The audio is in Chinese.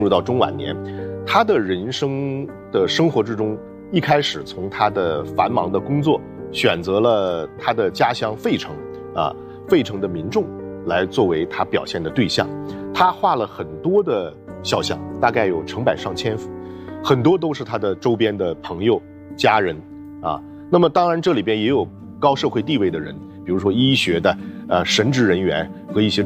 入到中晚年，他的人生的生活之中，一开始从他的繁忙的工作，选择了他的家乡费城费城的民众来作为他表现的对象。他画了很多的肖像，大概有成百上千幅，很多都是他的周边的朋友、家人那么当然这里边也有高社会地位的人，比如说医学的神职人员和一些